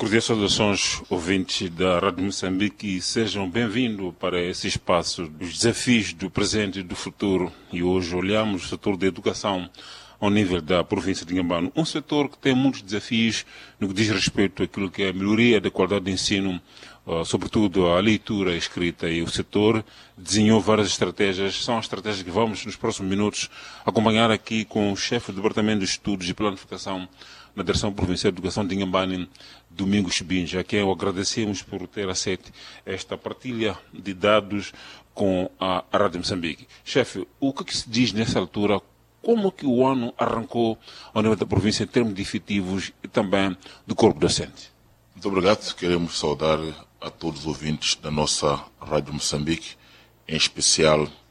Cordiais saudações, ouvintes da Rádio Moçambique, e sejam bem-vindos para esse espaço dos desafios do presente e do futuro. E hoje olhamos o setor da educação ao nível da província de Inhambane, um setor que tem muitos desafios no que diz respeito àquilo que é a melhoria da qualidade de ensino, sobretudo a leitura e escrita, e o setor desenhou várias estratégias. São as estratégias que vamos, nos próximos minutos, acompanhar aqui com o chefe do Departamento de Estudos e Planificação na Direção Provincial de Educação de Inhambane, Domingos Binja, a quem eu agradecemos por ter aceito esta partilha de dados com a Rádio Moçambique. Chefe, o que se diz nessa altura? Como que o ano arrancou ao nível da província em termos de efetivos e também do corpo docente? Muito obrigado. Queremos saudar a todos os ouvintes da nossa Rádio Moçambique, em especial